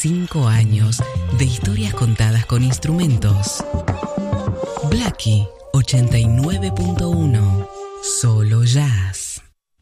5 años de historias contadas con instrumentos. Blackie 89.9